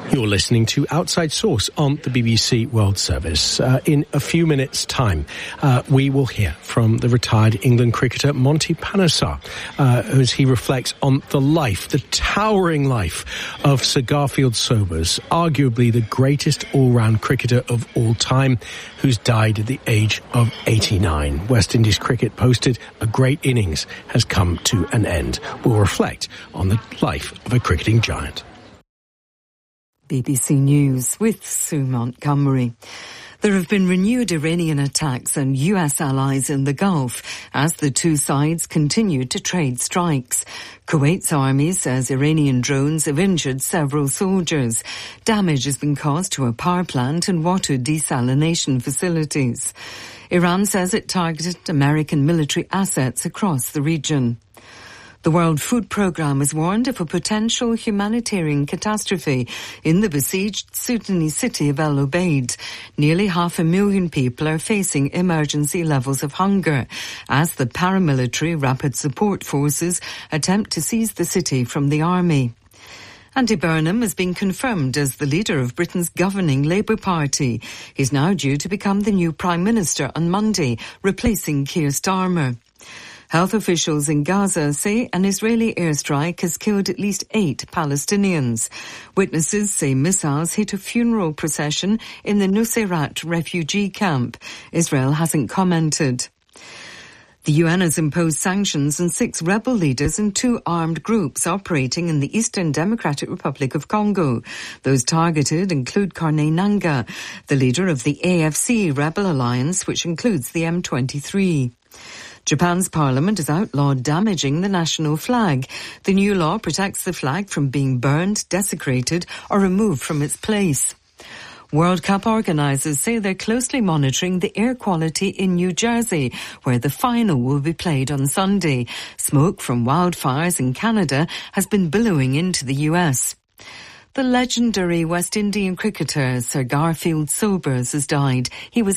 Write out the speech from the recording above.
You're listening to Outside Source on the BBC World Service. In a few minutes' time, we will hear from the retired England cricketer Monty Panesar, as he reflects on the life, the towering life of Sir Garfield Sobers, arguably the greatest all-round cricketer of all time, who's died at the age of 89. West Indies cricket posted a great innings has come to an end. We'll reflect on the life of a cricketing giant. BBC News with Sue Montgomery. There have been renewed Iranian attacks on US allies in the Gulf as the two sides continue to trade strikes. Kuwait's army says Iranian drones have injured several soldiers. Damage has been caused to a power plant and water desalination facilities. Iran says it targeted American military assets across the region. The World Food Programme has warned of a potential humanitarian catastrophe in the besieged Sudanese city of El Obeid. Nearly 500,000 people are facing emergency levels of hunger as the paramilitary Rapid Support Forces attempt to seize the city from the army. Andy Burnham has been confirmed as the leader of Britain's governing Labour Party. He's now due to become the new Prime Minister on Monday, replacing Keir Starmer. Health officials in Gaza say an Israeli airstrike has killed at least 8 Palestinians. Witnesses say missiles hit a funeral procession in the Nuseirat refugee camp. Israel hasn't commented. The UN has imposed sanctions on 6 rebel leaders and 2 armed groups operating in the Eastern Democratic Republic of Congo. Those targeted include Corneille Nangaa, the leader of the AFC rebel alliance, which includes the M23. Japan's parliament has outlawed damaging the national flag. The new law protects the flag from being burned, desecrated, or removed from its place. World Cup organisers say they're closely monitoring the air quality in New Jersey, where the final will be played on Sunday. Smoke from wildfires in Canada has been billowing into the US. The legendary West Indian cricketer Sir Garfield Sobers has died. He was